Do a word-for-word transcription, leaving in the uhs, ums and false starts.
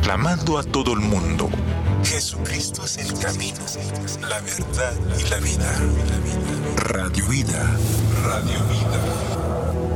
proclamando a todo el mundo: Jesucristo es el camino, la verdad y la vida. Radio Vida, Radio Vida.